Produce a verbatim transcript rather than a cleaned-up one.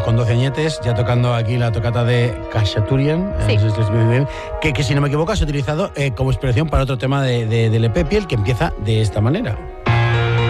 estamos con doce añetes, ya tocando aquí la tocata de Khachaturian, Sí. eh, que, que si no me equivoco has utilizado eh, como inspiración para otro tema de, de, del E P Piel, que empieza de esta manera.